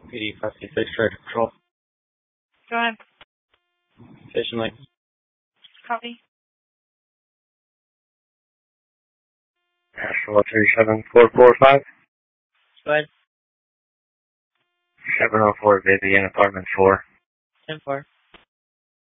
PD 556, Trade Control. Go ahead. Station lights. Copy. National 37445. Go ahead. 704 Vivian, apartment 4. 10-4.